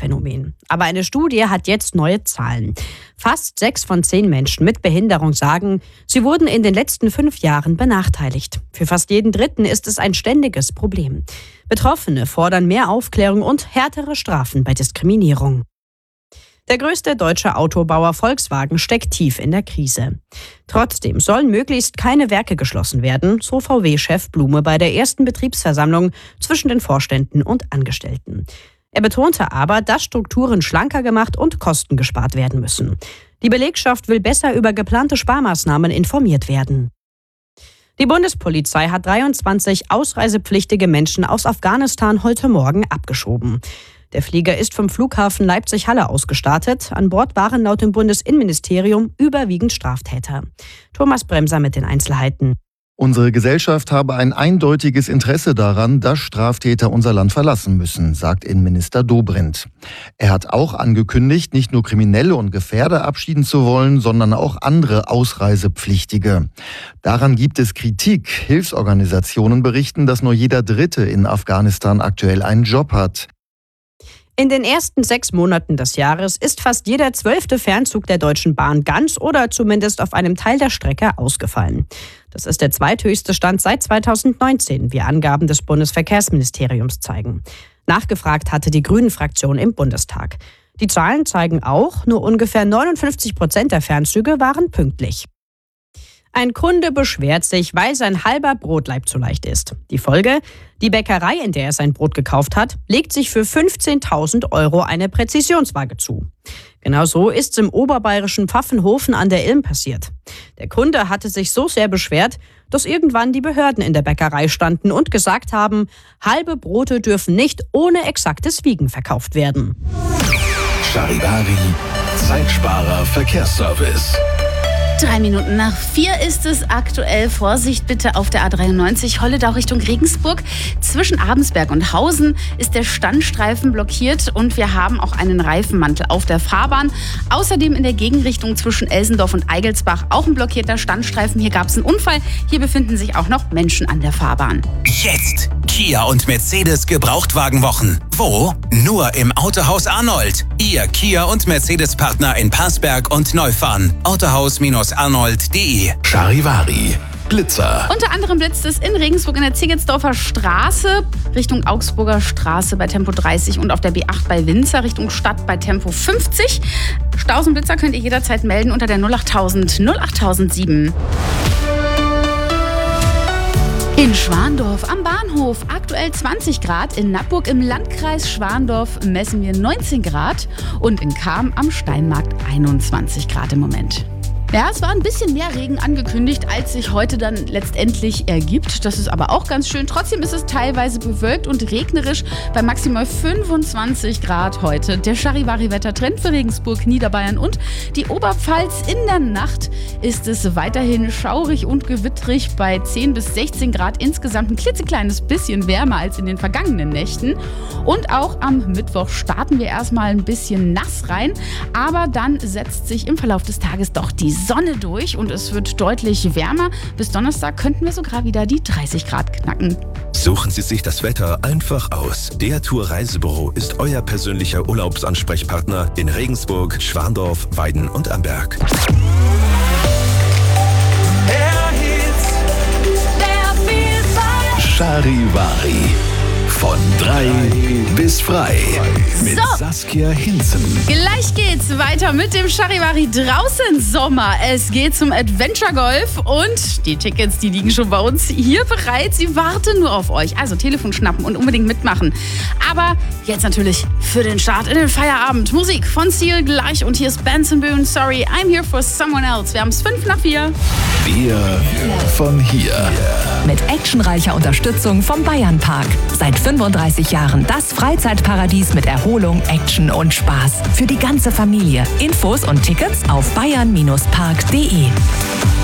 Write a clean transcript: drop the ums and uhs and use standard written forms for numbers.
Phänomen. Aber eine Studie hat jetzt neue Zahlen. Fast 6 von 10 Menschen mit Behinderung sagen, sie wurden in den letzten 5 Jahren benachteiligt. Für fast jeden Dritten ist es ein ständiges Problem. Betroffene fordern mehr Aufklärung und härtere Strafen bei Diskriminierung. Der größte deutsche Autobauer Volkswagen steckt tief in der Krise. Trotzdem sollen möglichst keine Werke geschlossen werden, so VW-Chef Blume bei der ersten Betriebsversammlung zwischen den Vorständen und Angestellten. Er betonte aber, dass Strukturen schlanker gemacht und Kosten gespart werden müssen. Die Belegschaft will besser über geplante Sparmaßnahmen informiert werden. Die Bundespolizei hat 23 ausreisepflichtige Menschen aus Afghanistan heute Morgen abgeschoben. Der Flieger ist vom Flughafen Leipzig-Halle ausgestartet. An Bord waren laut dem Bundesinnenministerium überwiegend Straftäter. Thomas Bremser mit den Einzelheiten. Unsere Gesellschaft habe ein eindeutiges Interesse daran, dass Straftäter unser Land verlassen müssen, sagt Innenminister Dobrindt. Er hat auch angekündigt, nicht nur Kriminelle und Gefährder abschieden zu wollen, sondern auch andere Ausreisepflichtige. Daran gibt es Kritik. Hilfsorganisationen berichten, dass nur jeder Dritte in Afghanistan aktuell einen Job hat. In den ersten 6 Monaten des Jahres ist fast jeder 12. Fernzug der Deutschen Bahn ganz oder zumindest auf einem Teil der Strecke ausgefallen. Das ist der zweithöchste Stand seit 2019, wie Angaben des Bundesverkehrsministeriums zeigen. Nachgefragt hatte die Grünen-Fraktion im Bundestag. Die Zahlen zeigen auch, nur ungefähr 59% der Fernzüge waren pünktlich. Ein Kunde beschwert sich, weil sein halber Brotlaib zu leicht ist. Die Folge? Die Bäckerei, in der er sein Brot gekauft hat, legt sich für 15.000 € eine Präzisionswaage zu. Genau so ist es im oberbayerischen Pfaffenhofen an der Ilm passiert. Der Kunde hatte sich so sehr beschwert, dass irgendwann die Behörden in der Bäckerei standen und gesagt haben, halbe Brote dürfen nicht ohne exaktes Wiegen verkauft werden. Charivari, Zeitsparer Verkehrsservice. 3 Minuten nach 4 ist es aktuell. Vorsicht bitte auf der A93 Holledau Richtung Regensburg. Zwischen Abensberg und Hausen ist der Standstreifen blockiert und wir haben auch einen Reifenmantel auf der Fahrbahn. Außerdem in der Gegenrichtung zwischen Elsendorf und Eigelsbach auch ein blockierter Standstreifen. Hier gab es einen Unfall. Hier befinden sich auch noch Menschen an der Fahrbahn. Jetzt Kia und Mercedes Gebrauchtwagenwochen. Wo? Nur im Autohaus Arnold. Ihr Kia und Mercedes-Partner in Parsberg und Neufahren. Autohaus-arnold.de. Charivari, Blitzer. Unter anderem blitzt es in Regensburg in der Ziegelsdorfer Straße Richtung Augsburger Straße bei Tempo 30 und auf der B8 bei Winzer Richtung Stadt bei Tempo 50. Staus und Blitzer könnt ihr jederzeit melden unter der 08000 08007. In Schwandorf am Bahnhof aktuell 20 Grad, in Nappburg im Landkreis Schwandorf messen wir 19 Grad und in Cham am Steinmarkt 21 Grad im Moment. Ja, es war ein bisschen mehr Regen angekündigt, als sich heute dann letztendlich ergibt. Das ist aber auch ganz schön. Trotzdem ist es teilweise bewölkt und regnerisch bei maximal 25 Grad heute. Der Charivari-Wettertrend für Regensburg, Niederbayern und die Oberpfalz. In der Nacht ist es weiterhin schaurig und gewittrig bei 10 bis 16 Grad. Insgesamt ein klitzekleines bisschen wärmer als in den vergangenen Nächten. Und auch am Mittwoch starten wir erstmal ein bisschen nass rein. Aber dann setzt sich im Verlauf des Tages doch die Sonne durch und es wird deutlich wärmer. Bis Donnerstag könnten wir sogar wieder die 30 Grad knacken. Suchen Sie sich das Wetter einfach aus. Der Tour Reisebüro ist euer persönlicher Urlaubsansprechpartner in Regensburg, Schwandorf, Weiden und Amberg. Charivari. Von 3 bis frei. Mit Saskia Hinzen. Gleich geht's weiter mit dem Charivari draußen Sommer. Es geht zum Adventure Golf und die Tickets, die liegen schon bei uns hier bereit. Sie warten nur auf euch. Also Telefon schnappen und unbedingt mitmachen. Aber jetzt natürlich für den Start in den Feierabend. Musik von Seal gleich und hier ist Benson Boone. Sorry, I'm here for someone else. Wir haben es 5 nach 4. Wir von hier. Mit actionreicher Unterstützung vom Bayernpark. Seit 35 Jahren das Freizeitparadies mit Erholung, Action und Spaß. Für die ganze Familie. Infos und Tickets auf bayern-park.de.